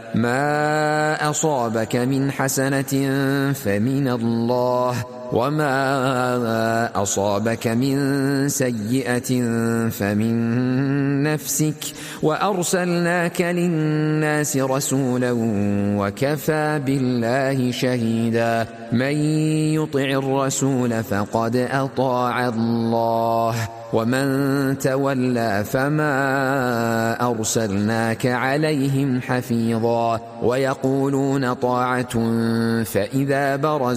ما أصابك من حسنة فمن الله، وما أصابك من سيئة فمن نفسك، وأرسلناك للناس رسولا وكفى بالله شهيدا. من يطع الرسول فقد أطاع الله، ومن تولى فما أرسلناك عليهم حفيظا. ويقولون طاعة فإذا برزوا